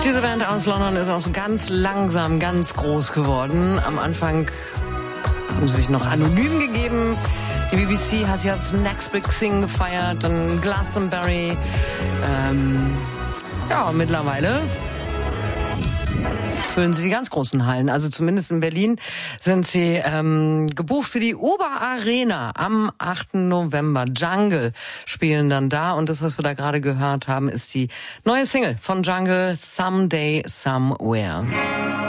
Diese Band aus London ist auch so ganz langsam ganz groß geworden. Am Anfang haben sie sich noch anonym gegeben. Die BBC hat sie als Next Big Thing gefeiert, dann Glastonbury. Mittlerweile füllen sie die ganz großen Hallen. Also zumindest in Berlin sind sie gebucht für die Oberarena am 8. November. Jungle spielen dann da. Und das, was wir da gerade gehört haben, ist die neue Single von Jungle, Someday, Somewhere.